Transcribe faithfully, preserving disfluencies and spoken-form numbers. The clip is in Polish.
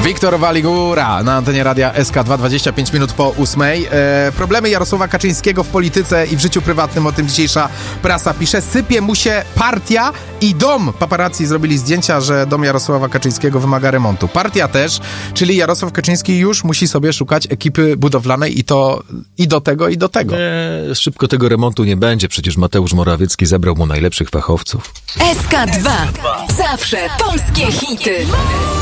Wiktor Waligura na antenie radia S K dwa, dwadzieścia pięć minut po ósmej. E, problemy Jarosława Kaczyńskiego w polityce i w życiu prywatnym, o tym dzisiejsza prasa pisze. Sypie mu się partia i dom. Paparazzi zrobili zdjęcia, że dom Jarosława Kaczyńskiego wymaga remontu. Partia też, czyli Jarosław Kaczyński już musi sobie szukać ekipy budowlanej i to i do tego, i do tego. Nie, szybko tego remontu nie będzie, przecież Mateusz Morawiecki zebrał mu najlepszych fachowców. S K dwa. Zawsze polskie hity.